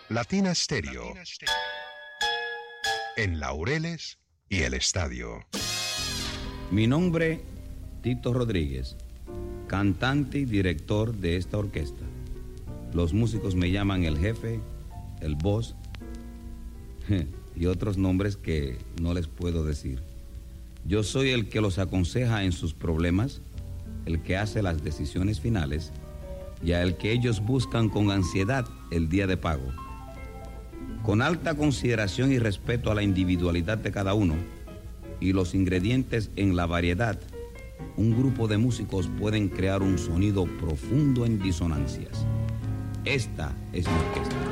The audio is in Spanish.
Latina Stereo. En Laureles y el Estadio. Mi nombre, Tito Rodríguez, cantante y director de esta orquesta. Los músicos me llaman el jefe, el boss y otros nombres que no les puedo decir. Yo soy el que los aconseja en sus problemas, el que hace las decisiones finales y el que ellos buscan con ansiedad el día de pago. Con alta consideración y respeto a la individualidad de cada uno y los ingredientes en la variedad, un grupo de músicos pueden crear un sonido profundo en disonancias. Esta es mi orquesta.